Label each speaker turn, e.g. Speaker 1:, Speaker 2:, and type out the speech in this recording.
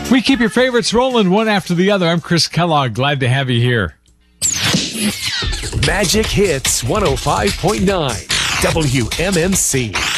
Speaker 1: We keep your favorites rolling one after the other. I'm Chris Kellogg. Glad to have you here.
Speaker 2: Magic Hits 105.9 WMMC.